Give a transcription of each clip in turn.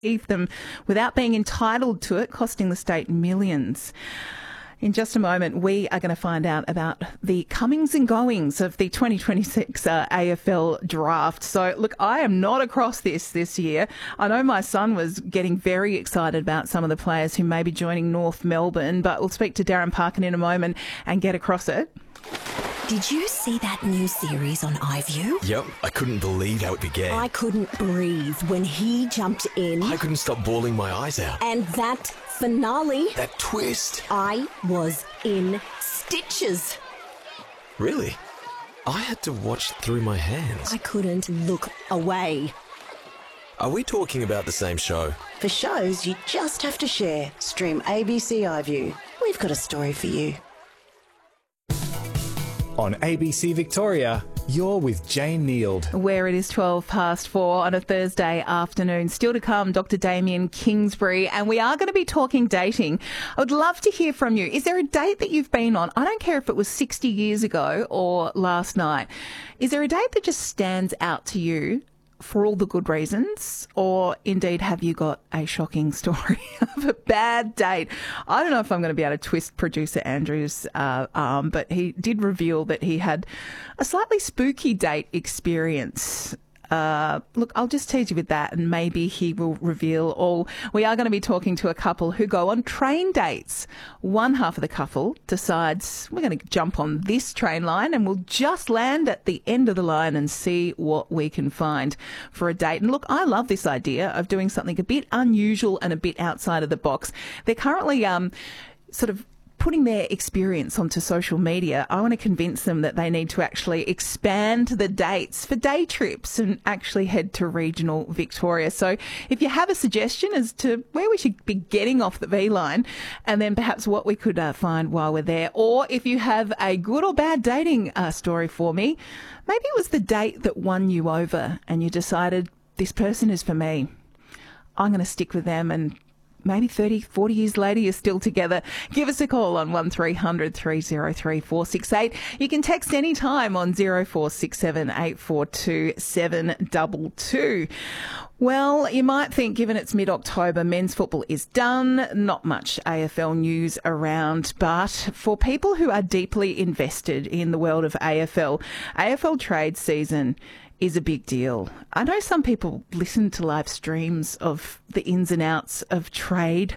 receive them without being entitled to it, costing the state millions. In just a moment, we are going to find out about the comings and goings of the 2026 AFL draft. So, look, I am not across this year. I know my son was getting very excited about some of the players who may be joining North Melbourne, but we'll speak to Darren Parkin in a moment and get across it. Did you see that new series on iView? Yep, I couldn't believe how it began. I couldn't breathe when he jumped in. I couldn't stop bawling my eyes out. And that finale. That twist. I was in stitches. Really? I had to watch through my hands. I couldn't look away. Are we talking about the same show? For shows you just have to share, stream ABC iView. We've got a story for you. On ABC Victoria, you're with Jane Neild. Where it is 4:12 on a Thursday afternoon. Still to come, Dr. Damien Kingsbury, and we are going to be talking dating. I would love to hear from you. Is there a date that you've been on? I don't care if it was 60 years ago or last night. Is there a date that just stands out to you for all the good reasons, or indeed have you got a shocking story of a bad date? I don't know if I'm going to be able to twist producer Andrew's arm, but he did reveal that he had a slightly spooky date experience. Look, I'll just tease you with that, and maybe he will reveal all. We are going to be talking to a couple who go on train dates. One half of the couple decides, we're going to jump on this train line and we'll just land at the end of the line and see what we can find for a date. And look, I love this idea of doing something a bit unusual and a bit outside of the box. They're currently sort of putting their experience onto social media. I want to convince them that they need to actually expand the dates for day trips and actually head to regional Victoria. So if you have a suggestion as to where we should be getting off the V line, and then perhaps what we could find while we're there, or if you have a good or bad dating story for me, maybe it was the date that won you over and you decided this person is for me. I'm going to stick with them, and maybe 30, 40 years later, you're still together. Give us a call on 1300 303 468. You can text anytime on 0467 842 722. Well, you might think, given it's mid-October, men's football is done. Not much AFL news around. But for people who are deeply invested in the world of AFL trade season is a big deal. I know some people listen to live streams of the ins and outs of trade.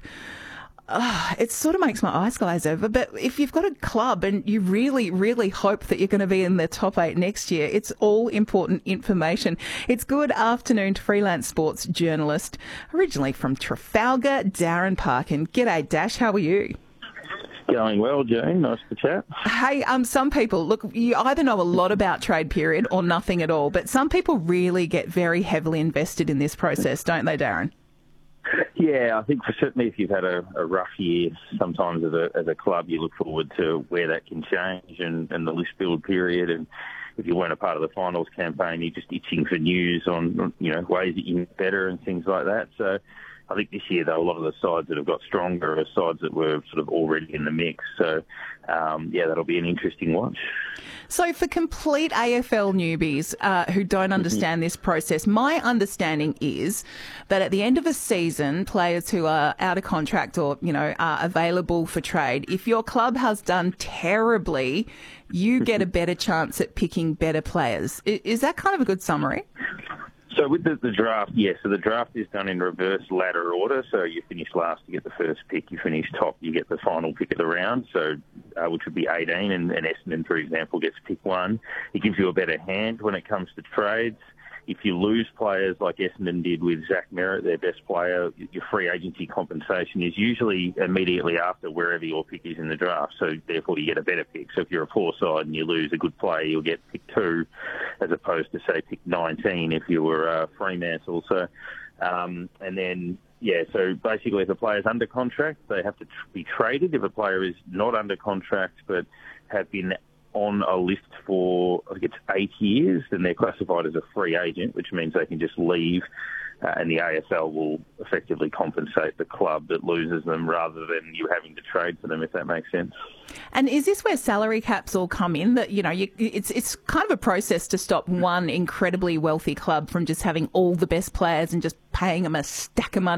It sort of makes my eyes glaze over. But if you've got a club and you really, really hope that you're going to be in the top 8 next year, it's all important information. It's good afternoon to freelance sports journalist, originally from Trafalgar, Darren Parkin. G'day, Dash. How are you? Going well, Jane. Nice to chat. Hey, some people, look, you either know a lot about trade period or nothing at all, but some people really get very heavily invested in this process, don't they, Darren? Yeah, I think certainly if you've had a rough year, sometimes as a club you look forward to where that can change and the list build period. And if you weren't a part of the finals campaign, you're just itching for news on ways that you can get better and things like that. So I think this year, though, a lot of the sides that have got stronger are sides that were sort of already in the mix. So, that'll be an interesting watch. So for complete AFL newbies who don't understand this process, my understanding is that at the end of a season, players who are out of contract or, are available for trade, if your club has done terribly, you get a better chance at picking better players. Is that kind of a good summary? So with the draft, yes. So the draft is done in reverse ladder order. So you finish last, you get the first pick. You finish top, you get the final pick of the round. So which would be 18, and Essendon, for example, gets pick 1. It gives you a better hand when it comes to trades. If you lose players like Essendon did with Zach Merritt, their best player, your free agency compensation is usually immediately after wherever your pick is in the draft. So therefore you get a better pick. So if you're a poor side and you lose a good player, you'll get pick 2 as opposed to, say, pick 19 if you were Fremantle. So, so basically if a player's under contract, they have to be traded. If a player is not under contract but have been on a list for, I think it's 8 years, then they're classified as a free agent, which means they can just leave, and the AFL will effectively compensate the club that loses them rather than you having to trade for them, if that makes sense. And is this where salary caps all come in? That, it's kind of a process to stop one incredibly wealthy club from just having all the best players and just paying them a stack of money